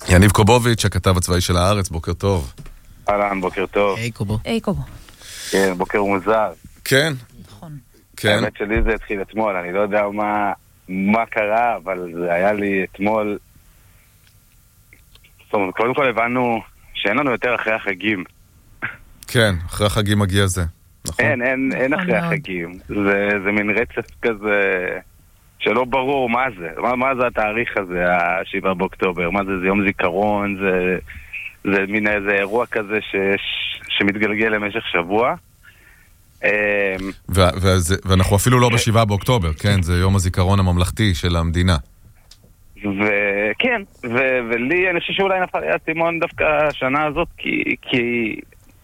יניב קובוביץ', הכתב הצבאי של הארץ, בוקר טוב. אהלן, בוקר טוב. היי קובו. היי קובו. כן, בוקר מוזר. כן. נכון. כן. האמת שלי זה התחיל אתמול, אני לא יודע מה קרה, אבל זה היה לי אתמול... זאת אומרת, קודם כל הבנו שאין לנו יותר אחרי החגים. כן, אחרי החגים מגיע זה. נכון? אין אחרי החגים. זה מין רצף כזה שלא ברור מה זה. מה זה התאריך הזה, ה-7 באוקטובר? מה זה? זה יום זיכרון, זה מין איזה אירוע כזה שמתגלגל למשך שבוע. ואנחנו אפילו לא ב7 באוקטובר, כן? זה יום הזיכרון הממלכתי של המדינה. וכן, ולי אני חושב שאולי נפל לי הסימון דווקא השנה הזאת, כי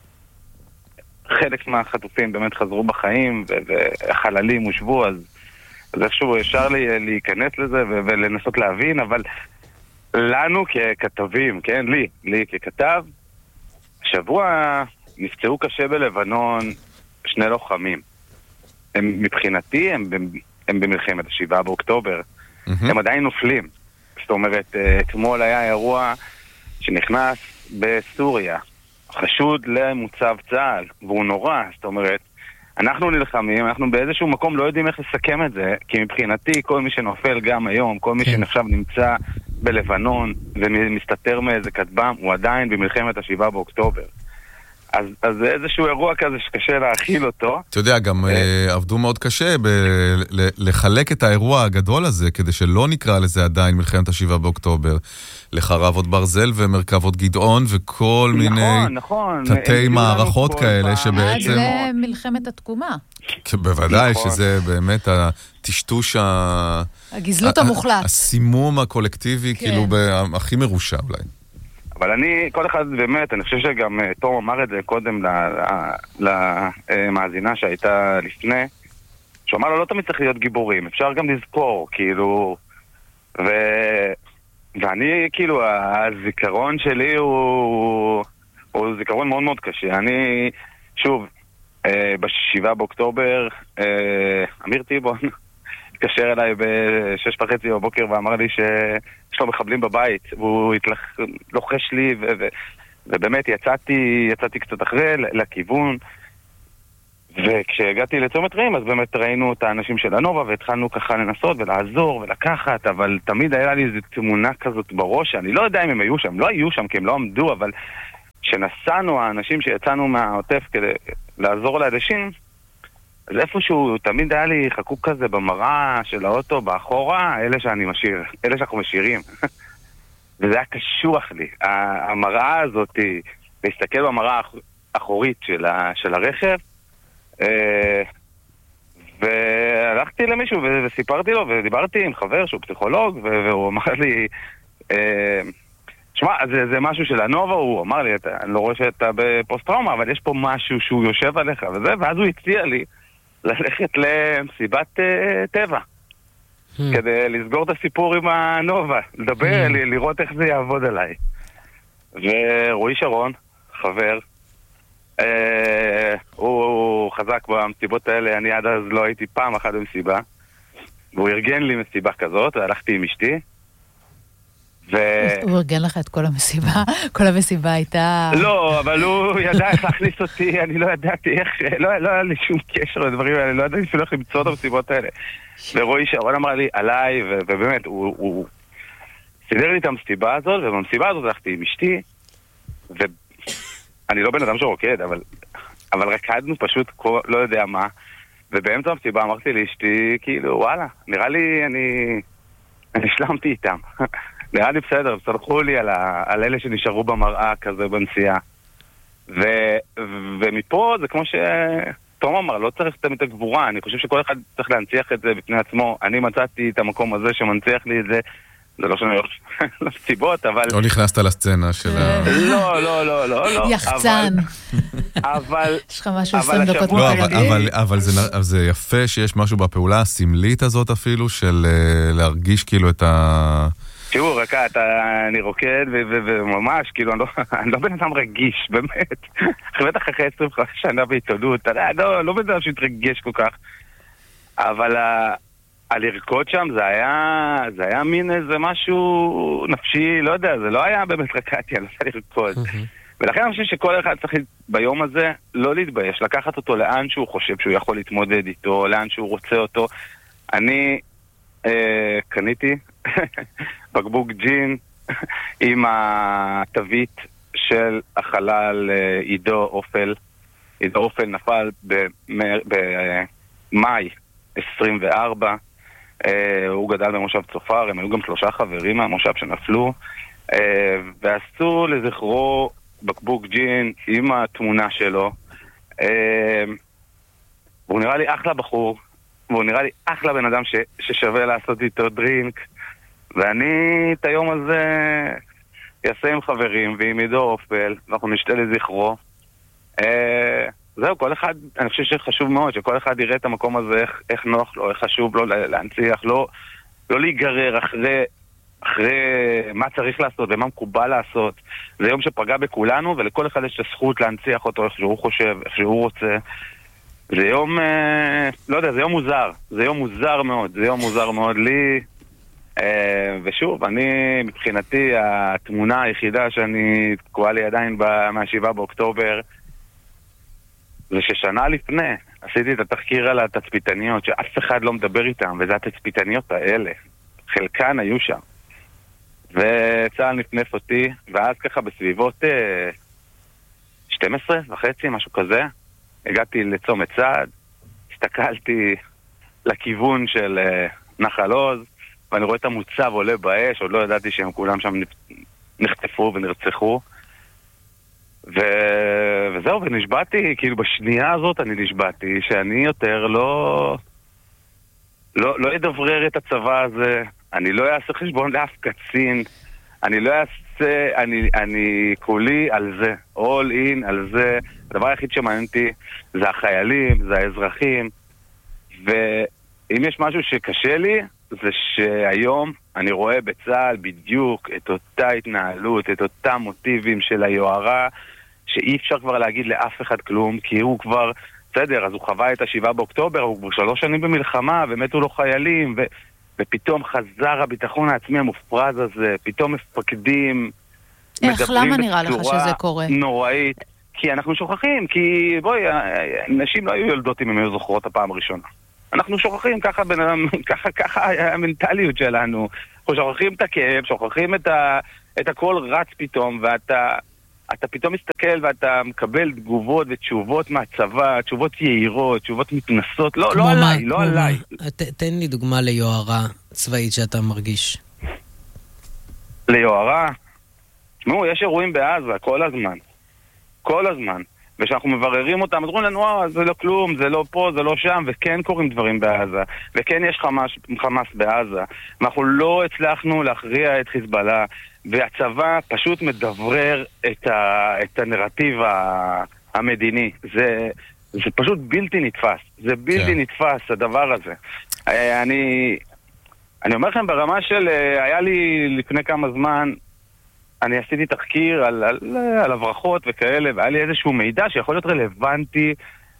חלק מהחטופים באמת חזרו בחיים, והחללים הושבו, אז איכשהו אפשר להיכנס לזה ולנסות להבין, אבל לנו ככתבים, כן, לי ככתב, שבוע נפצעו קשה בלבנון שני לוחמים. מבחינתי הם במלחמת ה7 באוקטובר. הם עדיין נופלים. זאת אומרת, אתמול היה אירוע שנכנס בסוריה, חשוד למוצב צה"ל, והוא נורא. זאת אומרת, אנחנו נלחמים, אנחנו באיזשהו מקום לא יודעים איך לסכם את זה, כי מבחינתי כל מי שנופל גם היום, כל מי שנחשב נמצא בלבנון ומסתתר מאיזה כתבם, הוא עדיין במלחמת ה7 באוקטובר. אז זה איזשהו אירוע כזה שקשה להכיל אותו. אתה יודע, גם עבדו מאוד קשה לחלק את האירוע הגדול הזה, כדי שלא נקרא לזה עדיין מלחמת ה7 באוקטובר, לחרבות ברזל ומרכבות גדעון וכל מיני תתי מערכות כאלה שבעצם... עד למלחמת התקומה. בוודאי שזה באמת הטשטוש, הגזלות המוחלט. הסימום הקולקטיבי, כאילו הכי מרושע אולי. אבל כל אחד באמת, אני חושב שגם תום אמר את זה קודם למאזינה שהייתה לפני, שהוא אמר לו, לא תמיד צריך להיות גיבורים, אפשר גם לזכור, כאילו, ואני, כאילו, הזיכרון שלי הוא זיכרון מאוד מאוד קשה. אני, שוב, ב7 באוקטובר, אמיר טיבון התקשר אליי ב6:30 בבוקר ואמר לי שיש לו מחבלים בבית, והוא לוחש לי, ובאמת יצאתי קצת אחרי לכיוון, וכשהגעתי לצומת רעים, אז באמת ראינו את האנשים של הנובה, והתחלנו ככה לנסות ולעזור ולקחת, אבל תמיד היה לי איזו תמונה כזאת בראש, אני לא יודע אם הם היו שם, לא היו שם כי הם לא עמדו, אבל כשנסענו, האנשים שיצאנו מהעוטף כדי לעזור לאנשים, אז איפשהו תמיד היה לי חקוק כזה במראה של האוטו באחורה, אלה שאנחנו משאירים. וזה היה קשוח לי. המראה הזאת, להסתכל במראה האחורית של הרכב, והלכתי למישהו וסיפרתי לו, ודיברתי עם חבר שהוא פסיכולוג, והוא אמר לי, שמע, זה משהו של הנובה, הוא אמר לי, אני לא רואה שאתה בפוסט-טראומה, אבל יש פה משהו שהוא יושב עליך וזה, ואז הוא הציע לי ללכת למסיבת טבע, כדי לסגור את הסיפור עם הנובה, לדבר, לראות איך זה יעבוד עליי. ורועי שרון, חבר, הוא חזק במסיבות האלה, אני עד אז לא הייתי פעם אחת במסיבה, והוא ארגן לי מסיבה כזאת, והלכתי עם אשתי, הוא ארגן לך את כל המסיבה? כל המסיבה הייתה... לא, אבל הוא ידע איך להכניס אותי, אני לא ידעתי איך, לא היה לי שום קשר לדברים האלה, לא ידעתי אפילו איך למצוא את המסיבות האלה. ורועי שרון אמר לי עליי, ובאמת, הוא סידר לי את המסיבה הזאת, ובמסיבה הזאת הלכתי עם אשתי, ואני לא בן אדם שרוקד, אבל רקדנו פשוט לא יודע מה, ובאמצע המסיבה אמרתי לאשתי, כאילו, וואלה, נראה לי אני השלמתי איתם. נראה לי בסדר, סלחו לי על אלה שנשארו במראה כזה בנסיעה. ומפה זה כמו שתום אמר, לא צריך תמיד את הגבורה, אני חושב שכל אחד צריך להנציח את זה בפני עצמו. אני מצאתי את המקום הזה שמנציח לי את זה, זה לא שאני הולך לסיבות, אבל... לא נכנסת לסצנה של ה... לא. יחצן. אבל... יש לך משהו 20 דקות אבל זה יפה שיש משהו בפעולה הסמלית הזאת אפילו, של להרגיש כאילו את ה... תראו, רק אני רוקד וממש, כאילו, אני לא בן אדם רגיש, באמת. בטח אחרי 25 שנה בעיתונות, לא בן אדם שהתרגש כל כך. אבל לרקוד שם זה היה מין איזה משהו נפשי, לא יודע, זה לא היה באמת רקעתי, אני רוצה לרקוד. ולכן אני חושב שכל אחד צריך ביום הזה לא להתבייש, לקחת אותו לאן שהוא חושב שהוא יכול להתמודד איתו, לאן שהוא רוצה אותו. אני קניתי בקבוק ג'ין עם התווית של החלל עידו אופל. עידו אופל נפל במאי 24. הוא גדל במושב צופר, הם היו גם 3 חברים מהמושב שנפלו, ועשו לזכרו בקבוק ג'ין עם התמונה שלו. והוא נראה לי אחלה בחור, והוא נראה לי אחלה בן אדם ששווה לעשות איתו דרינק, ואני את היום הזה אעשה עם חברים ועם עידו אופל, ואנחנו נשתה לזכרו. זהו, כל אחד, אני חושב שחשוב מאוד שכל אחד יראה את המקום הזה, איך נוח לו, איך חשוב לו להנציח, לא להיגרר אחרי מה צריך לעשות ומה מקובל לעשות. זה יום שפגע בכולנו, ולכל אחד יש הזכות להנציח אותו איך שהוא חושב, איך שהוא רוצה. זה יום, לא יודע, זה יום מוזר. זה יום מוזר מאוד. זה יום מוזר מאוד לי. ושוב, אני, מבחינתי, התמונה היחידה שאני תקועה לי עדיין מה-7 באוקטובר, זה ששנה לפני עשיתי את התחקיר על התצפיתניות שאף אחד לא מדבר איתם, וזה התצפיתניות האלה. חלקן היו שם. וצהל נפנף אותי, ואז ככה בסביבות 12 וחצי, משהו כזה, הגעתי לצומת צעד, הסתכלתי לכיוון של נחל עוז, ואני רואה את המוצב עולה באש, עוד לא ידעתי שהם כולם שם נחטפו ונרצחו. וזהו, ונשבעתי, כאילו בשנייה הזאת אני נשבעתי שאני יותר לא אדברר את הצבא הזה, אני לא אעשה חשבון לאף קצין, אני לא אעשה, אני כולי על זה, all in על זה. הדבר היחיד שמעניינתי זה החיילים, זה האזרחים, ואם יש משהו שקשה לי, זה שהיום אני רואה בצה"ל בדיוק את אותה התנהלות, את אותם מוטיבים של היוהרה, שאי אפשר כבר להגיד לאף אחד כלום, כי הוא כבר, בסדר, אז הוא חווה את 7 באוקטובר, הוא כבר 3 שנים במלחמה, ומתו לו חיילים, ופתאום חזר הביטחון העצמי המופרז הזה, פתאום מפקדים למה נראה לך שזה קורה? נוראית, כי אנחנו שוכחים, כי בואי, נשים לא היו יולדות אם הן היו זוכרות הפעם הראשונה. אנחנו שוכחים, ככה המנטליות שלנו. אנחנו שוכחים את הכאב, שוכחים את הכל רץ פתאום, ואתה פתאום מסתכל ואתה מקבל תגובות ותשובות מהצבא, תשובות יהירות, תשובות מתנסות, לא עליי, לא עליי. תן לי דוגמה ליוהרה צבאית שאתה מרגיש. ליוהרה? תשמעו, יש אירועים בעזה כל הזמן. ושאנחנו מבררים אותם, אז אומרים לנו, זה לא כלום, זה לא פה, זה לא שם, וכן קורים דברים בעזה, וכן יש חמאס בעזה, ואנחנו לא הצלחנו להכריע את חיזבאללה, והצבא פשוט מדברר את הנרטיב המדיני. זה פשוט בלתי נתפס, זה בלתי נתפס הדבר הזה. אני אומר לכם ברמה של, היה לי לפני כמה זמן, אני עשיתי תחקיר על הברחות וכאלה, והיה לי איזשהו מידע שיכול להיות רלוונטי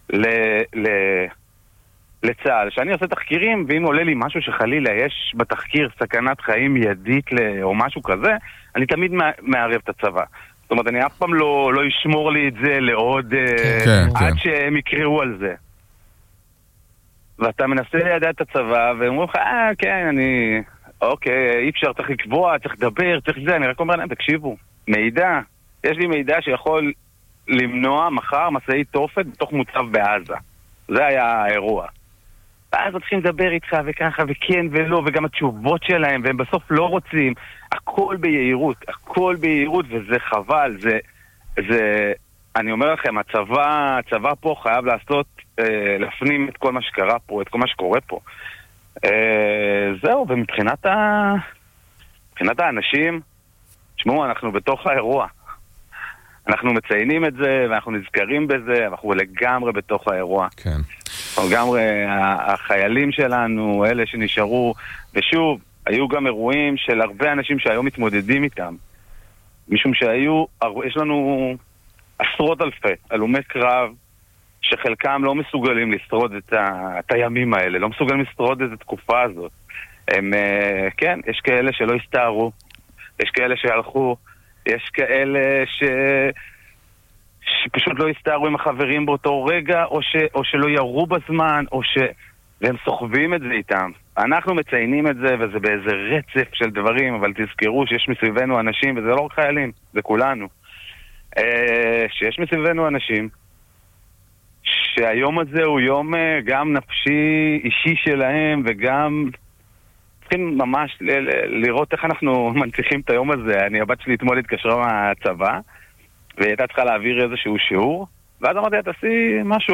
לצה"ל. שאני עושה תחקירים, ואם עולה לי משהו שחלילה יש בתחקיר סכנת חיים מיידית או משהו כזה, אני תמיד מערב את הצבא. זאת אומרת, אני אף פעם לא ישמור לי את זה לעוד, עד שהם יקראו על זה. ואתה מנסה לידע את הצבא, והם אומרים לך, כן, אוקיי, אי אפשר, צריך לקבוע, צריך לדבר, צריך זה, אני רק אומר להם, תקשיבו, מידע, יש לי מידע שיכול למנוע מחר מסעי תופת בתוך מוצב בעזה. זה היה האירוע. ואז צריכים לדבר איתך וככה וכן ולא, וגם התשובות שלהם, והם בסוף לא רוצים, הכל בהירות, וזה חבל, אני אומר לכם, הצבא פה חייב להפנים את כל מה שקרה פה, את כל מה שקורה פה. זהו, ומבחינת האנשים, תשמעו, אנחנו בתוך האירוע. אנחנו מציינים את זה, ואנחנו נזכרים בזה, אנחנו לגמרי בתוך האירוע. כן. לגמרי, החיילים שלנו, אלה שנשארו, ושוב, היו גם אירועים של הרבה אנשים שהיום מתמודדים איתם. משום יש לנו עשרות אלפי הלומי קרב, שחלקם לא מסוגלים לשרוד את הימים האלה, לא מסוגלים לשרוד את התקופה הזאת. הם, כן, יש כאלה שלא הסתערו, יש כאלה שהלכו, יש כאלה שפשוט לא הסתערו עם החברים באותו רגע, או שלא ירו בזמן, והם סוחבים את זה איתם. אנחנו מציינים את זה, וזה באיזה רצף של דברים, אבל תזכרו שיש מסביבנו אנשים, וזה לא רק חיילים, זה כולנו. שיש מסביבנו אנשים, שהיום הזה הוא יום גם נפשי, אישי שלהם, וגם צריכים ממש לראות איך אנחנו מנציחים את היום הזה. הבת שלי אתמול התקשרה מהצבא, והיא הייתה צריכה להעביר איזשהו שיעור, ואז אמרתי, תעשי משהו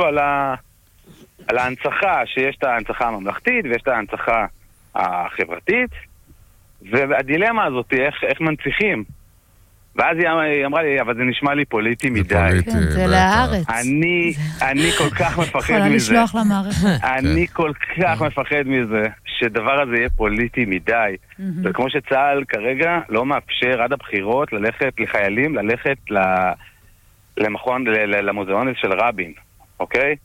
על ההנצחה, שיש את ההנצחה הממלכתית ויש את ההנצחה החברתית, והדילמה הזאת, איך מנציחים. ואז היא אמרה לי, אבל זה נשמע לי פוליטי מדי. כן, זה לארץ. אני כל כך מפחד מזה. יכולה לשלוח למערכת. אני כל כך מפחד מזה, שדבר הזה יהיה פוליטי מדי. וכמו שצה"ל כרגע לא מאפשר עד הבחירות לחיילים ללכת למכון, למוזיאון של רבין, אוקיי?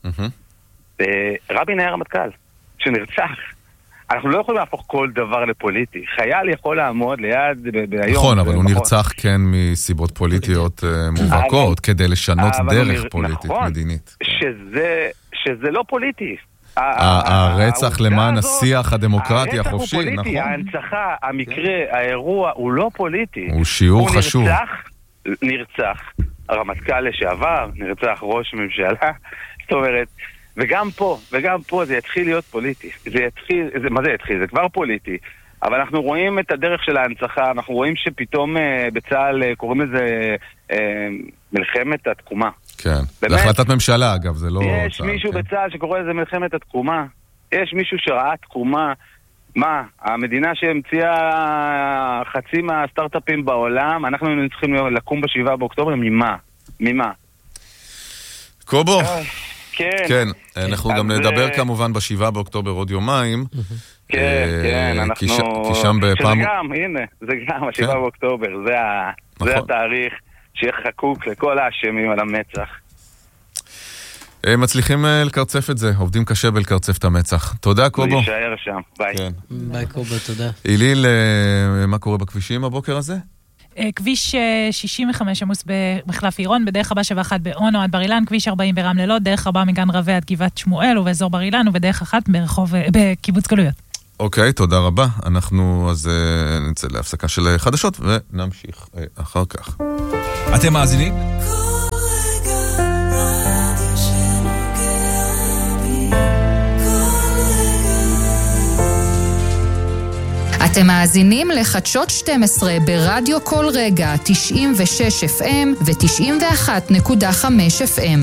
רבין היה רמטכ"ל, שנרצח. אנחנו לא יכולים להפוך כל דבר לפוליטי. חייל יכול לעמוד ליד ביום. נכון, אבל הוא נרצח כן מסיבות פוליטיות מובהקות, כדי לשנות דרך פוליטית, מדינית. שזה לא פוליטי. הרצח למען השיח הדמוקרטי החופשי, נכון? ההנצחה, המקרה, האירוע, הוא לא פוליטי. הוא שיעור חשוב. נרצח הרמטכ"ל לשעבר, נרצח ראש ממשלה, זאת אומרת, וגם פה זה יתחיל להיות פוליטי. מה זה יתחיל? זה כבר פוליטי. אבל אנחנו רואים את הדרך של ההנצחה, אנחנו רואים שפתאום בצה"ל קוראים לזה מלחמת התקומה. כן, זה החלטת ממשלה אגב, זה לא... יש מישהו בצה"ל שקורא לזה מלחמת התקומה. יש מישהו שראה תקומה. מה? המדינה שהמציאה חצי מהסטארט-אפים בעולם, אנחנו צריכים לקום ב7 באוקטובר, ממה? קובו. כן, אנחנו גם נדבר כמובן ב7 באוקטובר עוד יומיים. כן, אנחנו... כי שם בפעם... זה גם, 7 באוקטובר, זה התאריך שיהיה חקוק לכל האשמים על המצח. מצליחים לקרצף את זה, עובדים קשה בלקרצף את המצח. תודה, קובו. להישאר שם, ביי. ביי, קובו, תודה. איליל, מה קורה בכבישים הבוקר הזה? כביש 65 עמוס במחלף עירון, בדרך הבא 71 באונו עד בר אילן, כביש 40 ברמלה לוד, דרך הבא מגן רווה עד גבעת שמואל ובאזור בר אילן, ובדרך אחת בקיבוץ גלויות. אוקיי, תודה רבה. אנחנו אז נצא להפסקה של חדשות ונמשיך אחר כך. אתם מאזינים? אתם מאזינים לחדשות 12 ברדיו כל רגע 96 FM ו91.5 FM.